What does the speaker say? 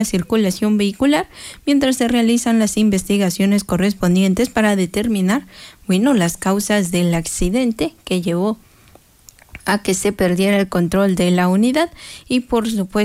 circulación vehicular mientras se realizan las investigaciones correspondientes para determinar, las causas del accidente que llevó a que se perdiera el control de la unidad y por supuesto